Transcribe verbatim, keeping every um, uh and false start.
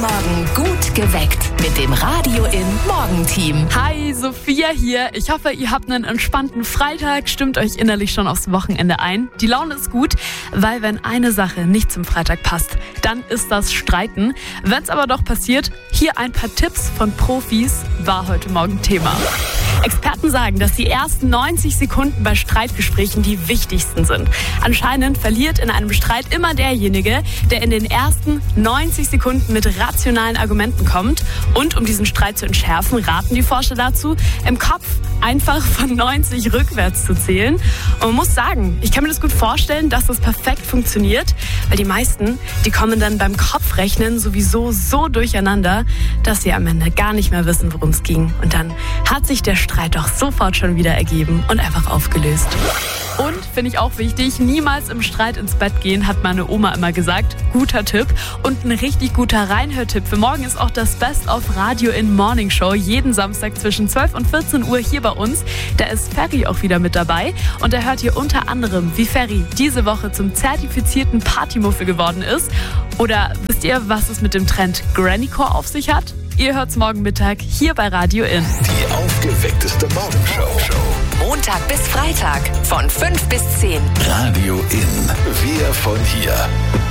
Morgen gut geweckt mit dem Radio in Morgenteam. Hi, Sophia hier. Ich hoffe, ihr habt einen entspannten Freitag, stimmt euch innerlich schon aufs Wochenende ein. Die Laune ist gut, weil wenn eine Sache nicht zum Freitag passt, dann ist das Streiten. Wenn es aber doch passiert, hier ein paar Tipps von Profis, war heute Morgen Thema. Experten sagen, dass die ersten neunzig Sekunden bei Streitgesprächen die wichtigsten sind. Anscheinend verliert in einem Streit immer derjenige, der in den ersten neunzig Sekunden mit rationalen Argumenten kommt. Und um diesen Streit zu entschärfen, raten die Forscher dazu, im Kopf einfach von neunzig rückwärts zu zählen. Und man muss sagen, ich kann mir das gut vorstellen, dass das perfekt funktioniert, weil die meisten, die kommen dann beim Kopfrechnen sowieso so durcheinander, dass sie am Ende gar nicht mehr wissen, worum es ging. Und dann hat sich der Streit doch sofort schon wieder ergeben und einfach aufgelöst. Und, finde ich auch wichtig, niemals im Streit ins Bett gehen, hat meine Oma immer gesagt. Guter Tipp. Und ein richtig guter Reinhörtipp für morgen ist auch das Best of Radio in Morning Show. Jeden Samstag zwischen zwölf und vierzehn Uhr hier bei uns. Da ist Ferry auch wieder mit dabei. Und da hört ihr unter anderem, wie Ferry diese Woche zum zertifizierten Partymuffel geworden ist. Oder wisst ihr, was es mit dem Trend Grannycore auf sich hat? Ihr hört's morgen Mittag hier bei Radio In. Die aufgeweckteste Morgenshow. Montag bis Freitag von fünf bis zehn. Radio In. Wir von hier.